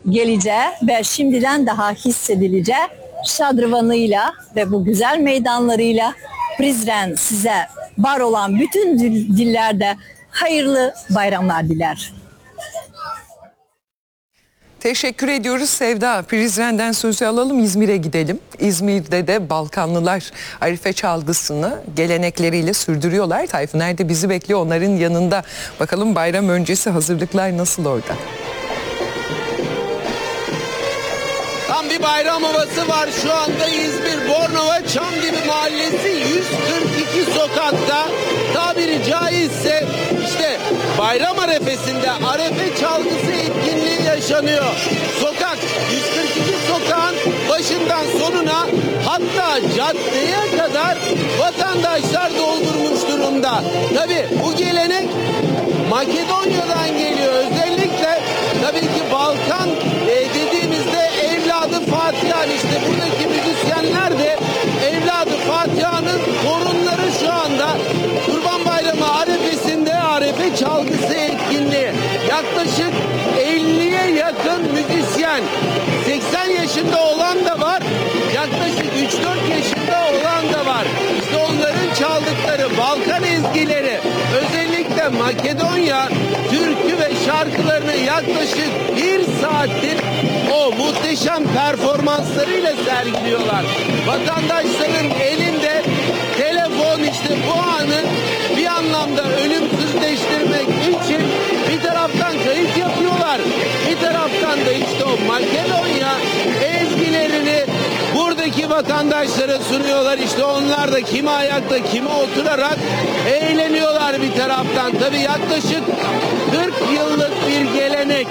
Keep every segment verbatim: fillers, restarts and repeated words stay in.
geleceği ve şimdiden daha hissedileceği şadrıvanıyla ve bu güzel meydanlarıyla Prizren size var olan bütün dil- dillerde hayırlı bayramlar diler. Teşekkür ediyoruz Sevda. Prizren'den sözü alalım, İzmir'e gidelim. İzmir'de de Balkanlılar Arife çalgısını gelenekleriyle sürdürüyorlar. Tayfun Erde bizi bekliyor onların yanında. Bakalım bayram öncesi hazırlıklar nasıl orada? Tam bir bayram havası var şu anda İzmir Bornova Çamdibi Mahallesi yüz kırk iki sokakta. Tabiri caizse işte bayram arefesinde arefe çalgısı etkinliği yaşanıyor. Sokak yüz kırk iki sokağın başından sonuna, hatta caddeye kadar vatandaşlar doldurmuş durumda. Tabii bu gelenek Makedonya'dan geliyor. Özellikle tabii ki Balkan e, dediğimizde evladı Fatiha'nın, işte buradaki müzisyenler de evladı Fatiha'nın torunları şu anda Kurban Bayramı arefesinde arefe çalgısı etkinliği. Yaklaşık elliye yakın müzisyen, seksen yaşında olan da var, yaklaşık üç dört yaşında olan da var. İşte onların çaldıkları Balkan ezgileri, özellikle Makedonya türkü ve şarkılarını yaklaşık bir saattir o muhteşem performanslarıyla sergiliyorlar. Vatandaşların elinde telefon işte bu anı bir anlamda ölümsüzleştirmek için bir taraftan kayıt yapıyorlar. Bir taraftan da işte o Makedonya ezgilerini buradaki vatandaşlara sunuyorlar. İşte onlar da kimi ayakta kimi oturarak eğleniyorlar bir taraftan. Tabii yaklaşık kırk yıllık bir gelenek.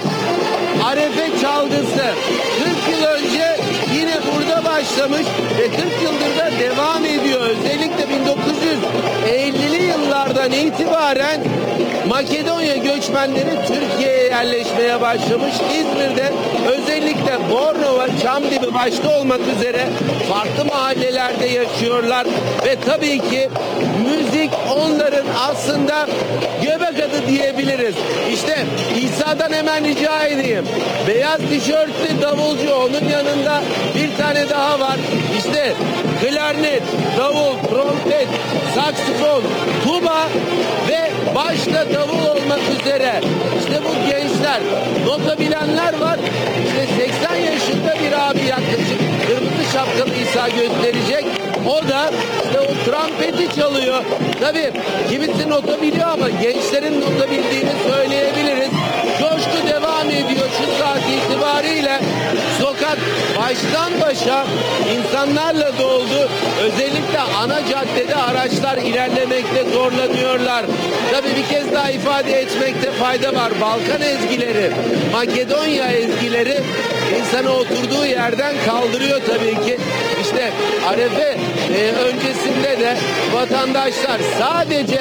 Arefe çalgısı kırk yıl önce yine burada başlamış ve kırk yıldır da devam ediyor. Özellikle bin dokuz yüz ellili yıllardan itibaren Makedonya göçmenleri Türkiye'ye yerleşmeye başlamış. İzmir'de özellikle Bornova, Çamdibi başta olmak üzere farklı mahallelerde yaşıyorlar ve tabii ki müzik onların aslında göbek adı diyebiliriz. İşte İsa'dan hemen rica edeyim. Beyaz tişörtlü davulcu, onun yanında bir tane daha var. İşte klarnet, davul, trompet, saksifon, tuba ve başta davul olmak üzere işte bu gençler, nota bilenler var. İşte seksen yaşında bir abi yaklaşık kırmızı şapkalı İsa gösterecek. O da işte o trompeti çalıyor. Tabii kimisi nota biliyor ama gençlerin nota bildiğini söyleyebiliriz. Coşku devam ediyor şu saat itibariyle. Sokak baştan başa insanlarla doldu. Özellikle ana caddede araçlar ilerlemekte zorlanıyorlar. Tabii bir kez daha ifade etmekte fayda var. Balkan ezgileri, Makedonya ezgileri insanı oturduğu yerden kaldırıyor tabii ki. İşte arefe e, öncesinde de vatandaşlar sadece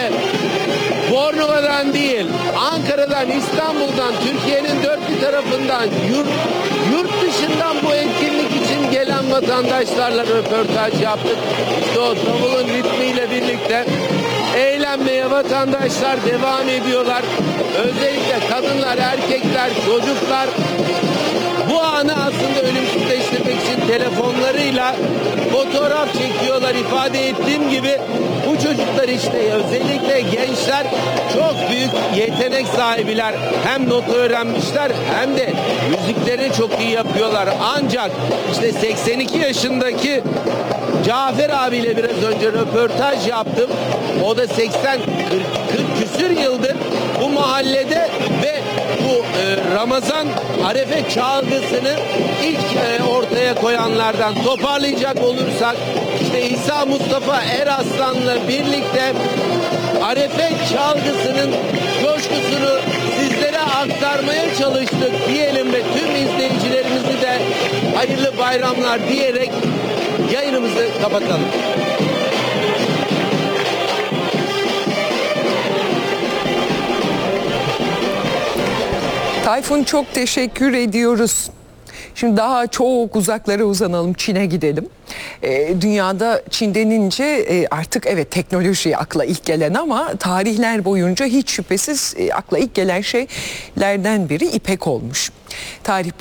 Bornova'dan değil, Ankara'dan, İstanbul'dan, Türkiye'nin dört bir tarafından, yurt, yurt dışından bu etkinlik için gelen vatandaşlarla röportaj yaptık. İşte o davulun ritmiyle birlikte eğlenmeye vatandaşlar devam ediyorlar. Özellikle kadınlar, erkekler, çocuklar bu anı aslında ölümsüzleştirmek için telefonlarıyla fotoğraf çekiyorlar. İfade ettiğim gibi bu çocuklar işte özellikle gençler çok büyük yetenek sahibiler. Hem nota öğrenmişler hem de müziklerini çok iyi yapıyorlar. Ancak işte seksen iki yaşındaki Cafer abiyle biraz önce röportaj yaptım. O da seksen kırk küsür yıldır bu mahallede ve bu e, Ramazan Arefe çalgısını ilk e, ortaya koyanlardan. Toparlayacak olursak işte İsa Mustafa Eraslan'la birlikte Arefe çalgısının coşkusunu sizlere aktarmaya çalıştık diyelim ve tüm izleyicilerimizi de hayırlı bayramlar diyerek yayınımızı kapatalım. Tayfun çok teşekkür ediyoruz. Şimdi daha çok uzaklara uzanalım, Çin'e gidelim. Ee, dünyada Çin denince e, artık evet teknoloji akla ilk gelen ama tarihler boyunca hiç şüphesiz e, akla ilk gelen şeylerden biri İpek olmuş. Tarih